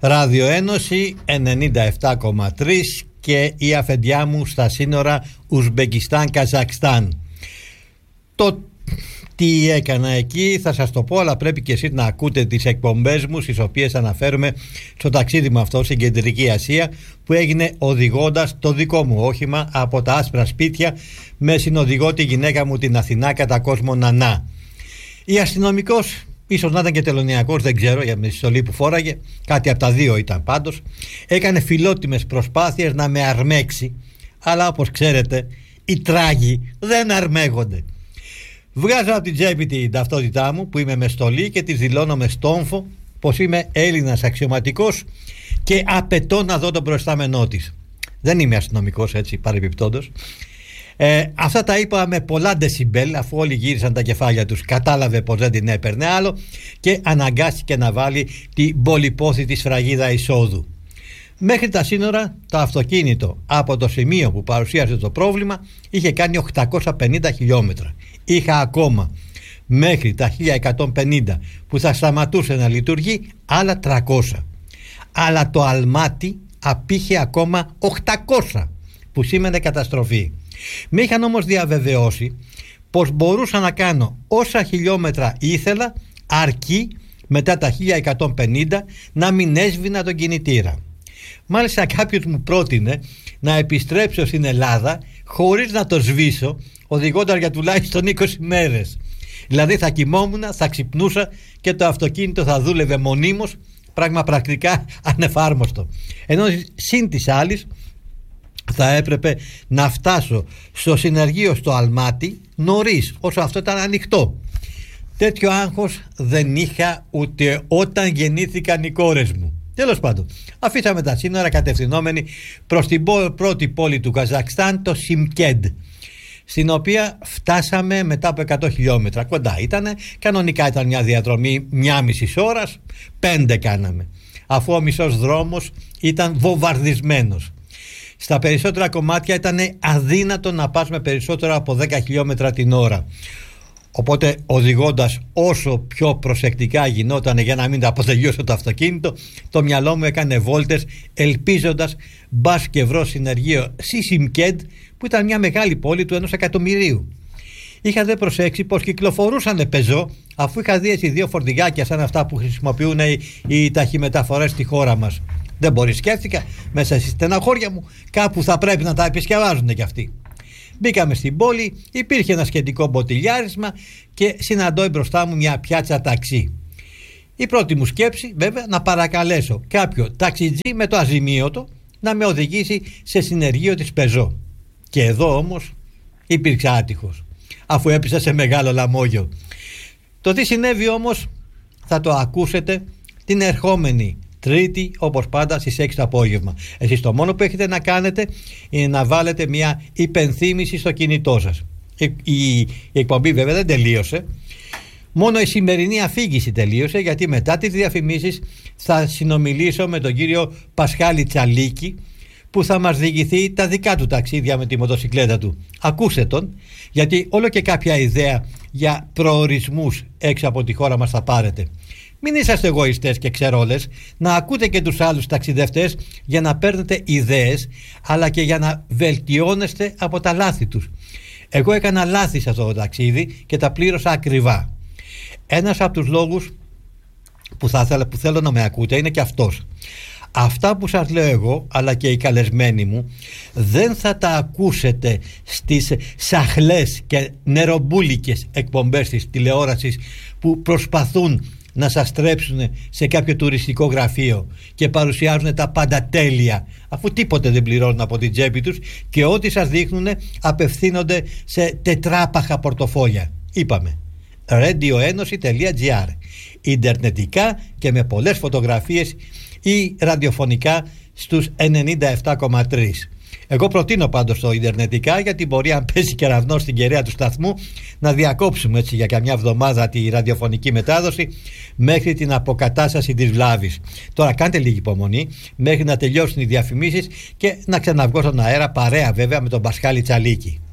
Ραδιοένωση 97,3 και η αφεντιά μου στα σύνορα Ουσμπεκιστάν-Καζακστάν. Το τι έκανα εκεί θα σας το πω, αλλά πρέπει και εσείς να ακούτε τις εκπομπές μου, στις οποίες αναφέρουμε στο ταξίδι μου αυτό στην Κεντρική Ασία, που έγινε οδηγώντας το δικό μου όχημα από τα άσπρα σπίτια με συνοδηγό τη γυναίκα μου την Αθηνά κατά κόσμο Νανά. Η αστυνομικός, ίσως να ήταν και τελωνιακός, δεν ξέρω, για τη στολή που φόραγε, κάτι από τα δύο ήταν πάντως, έκανε φιλότιμες προσπάθειες να με αρμέξει, αλλά όπως ξέρετε οι τράγοι δεν αρμέγονται. Βγάζω από την τσέπη την ταυτότητά μου που είμαι με στολή και τη δηλώνω με στόμφο πως είμαι Έλληνας αξιωματικός και απαιτώ να δω τον προϊστάμενό της. Δεν είμαι αστυνομικός, έτσι, παρεμπιπτόντως. Αυτά τα είπα με πολλά ντεσιμπέλ, αφού όλοι γύρισαν τα κεφάλια τους. Κατάλαβε πως δεν την έπαιρνε άλλο και αναγκάστηκε να βάλει την πολυπόθητη σφραγίδα εισόδου. Μέχρι τα σύνορα το αυτοκίνητο από το σημείο που παρουσίασε το πρόβλημα είχε κάνει 850 χιλιόμετρα. Είχα ακόμα μέχρι τα 1150 που θα σταματούσε να λειτουργεί άλλα 300. Αλλά το αλμάτι απήχε ακόμα 800, που σήμαινε καταστροφή. Με είχαν όμως διαβεβαιώσει πως μπορούσα να κάνω όσα χιλιόμετρα ήθελα, αρκεί μετά τα 1150 να μην έσβηνα τον κινητήρα. Μάλιστα κάποιος μου πρότεινε να επιστρέψω στην Ελλάδα χωρίς να το σβήσω, οδηγώντας για τουλάχιστον 20 μέρες. Δηλαδή θα κοιμόμουν, θα ξυπνούσα και το αυτοκίνητο θα δούλευε μονίμως, πράγμα πρακτικά ανεφάρμοστο. Ενώ συν της άλλης θα έπρεπε να φτάσω στο συνεργείο στο Αλμάτι νωρίς, όσο αυτό ήταν ανοιχτό. Τέτοιο άγχος δεν είχα ούτε όταν γεννήθηκαν οι κόρες μου. Τέλος πάντων, αφήσαμε τα σύνορα κατευθυνόμενοι προς την πρώτη πόλη του Καζακστάν, το Σιμκέντ, στην οποία φτάσαμε μετά από 100 χιλιόμετρα. Κοντά ήτανε, κανονικά ήταν μια διαδρομή 1,5 ώρας, 5 κάναμε, αφού ο μισός δρόμος ήταν βομβαρδισμένος. Στα περισσότερα κομμάτια ήταν αδύνατο να πας με περισσότερο από 10 χιλιόμετρα την ώρα. Οπότε οδηγώντας όσο πιο προσεκτικά γινόταν για να μην αποτελειώσω το αυτοκίνητο, το μυαλό μου έκανε βόλτες ελπίζοντας μπας και βρω συνεργείο στη Σιμκέντ, που ήταν μια μεγάλη πόλη του 1 εκατομμυρίου. Είχα δε προσέξει πως κυκλοφορούσαν πεζό, αφού είχα δει έτσι 2 φορτηγάκια σαν αυτά που χρησιμοποιούν οι ταχυμεταφορές στη χώρα μας. Δεν μπορεί, σκέφτηκα, μέσα στη στεναχώρια μου, κάπου θα πρέπει να τα επισκευάζουν κι αυτοί. Μπήκαμε στην πόλη, υπήρχε ένα σχετικό μποτιλιάρισμα και συναντώ μπροστά μου μια πιάτσα ταξί. Η πρώτη μου σκέψη, βέβαια, να παρακαλέσω κάποιο ταξιτζή με το αζημίωτο να με οδηγήσει σε συνεργείο της Πεζό. Και εδώ όμως υπήρξα άτυχος, αφού έπεσα σε μεγάλο λαμόγιο. Το τι συνέβη όμως θα το ακούσετε την ερχόμενη Τρίτη, όπως πάντα, στις 6 το απόγευμα. Εσείς το μόνο που έχετε να κάνετε είναι να βάλετε μια υπενθύμηση στο κινητό σας. Η εκπομπή βέβαια δεν τελείωσε. Μόνο η σημερινή αφήγηση τελείωσε, γιατί μετά τις διαφημίσεις θα συνομιλήσω με τον κύριο Πασχάλη Τσαλίκη, που θα μας διηγηθεί τα δικά του ταξίδια με τη μοτοσικλέτα του. Ακούστε τον, γιατί όλο και κάποια ιδέα για προορισμούς έξω από τη χώρα μας θα πάρετε. Μην είσαστε εγωιστές και ξερόλες, να ακούτε και τους άλλους ταξιδευτές για να παίρνετε ιδέες, αλλά και για να βελτιώνεστε από τα λάθη τους. Εγώ έκανα λάθη σε αυτό το ταξίδι και τα πλήρωσα ακριβά. Ένας από τους λόγους που θέλω να με ακούτε είναι και αυτός. Αυτά που σας λέω εγώ, αλλά και οι καλεσμένοι μου, δεν θα τα ακούσετε στις σαχλές και νερομπούλικες εκπομπές της τηλεόρασης που προσπαθούν να σας στρέψουν σε κάποιο τουριστικό γραφείο και παρουσιάζουν τα πάντα τέλεια, αφού τίποτε δεν πληρώνουν από την τσέπη τους και ό,τι σας δείχνουν απευθύνονται σε τετράπαχα πορτοφόλια. Είπαμε radioenosi.gr, ιντερνετικά και με πολλές φωτογραφίες ή ραδιοφωνικά στους 97,3. Εγώ προτείνω πάντως το ιντερνετικά, γιατί μπορεί, αν πέσει κεραυνός στην κεραία του σταθμού, να διακόψουμε έτσι για καμιά εβδομάδα τη ραδιοφωνική μετάδοση μέχρι την αποκατάσταση της βλάβης. Τώρα κάντε λίγη υπομονή μέχρι να τελειώσουν οι διαφημίσεις και να ξαναβγώ στον αέρα, παρέα βέβαια με τον Πασχάλη Τσαλίκη.